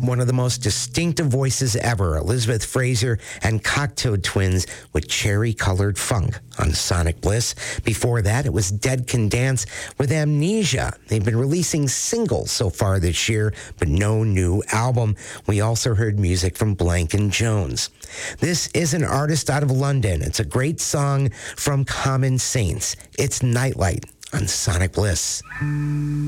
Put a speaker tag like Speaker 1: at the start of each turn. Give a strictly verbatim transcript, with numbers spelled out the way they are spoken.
Speaker 1: one of the most distinctive voices ever, Elizabeth Fraser and Cocteau Twins with Cherry Colored Funk on Sonic Bliss. Before that, it was Dead Can Dance with Amnesia. They've been releasing singles so far this year, but no new album. We also heard music from Blank and Jones. This is an artist out of London. It's a great song from Common Saints. It's Nightlight on Sonic Bliss.